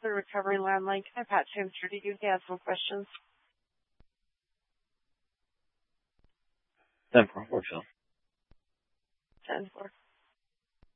the recovery landline. Can I patch him through to you? He has some questions. 10-4, works out. 10-4.